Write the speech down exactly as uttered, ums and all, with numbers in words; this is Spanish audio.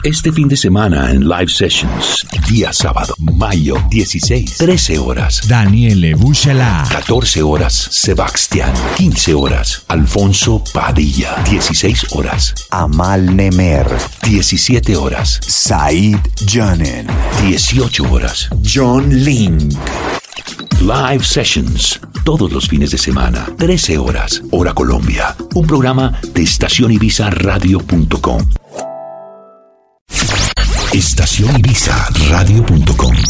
Este fin de semana en Live Sessions. Día sábado, mayo dieciséis, trece horas. Daniele Buchalá. catorce horas, Sebastián. quince horas, Alfonso Padilla. dieciséis horas, Amal Nemer. diecisiete horas, Said Janen. dieciocho horas, John Link. Live Sessions. Todos los fines de semana, trece horas, hora Colombia. Un programa de estación ibiza radio punto com. estación ibiza radio punto com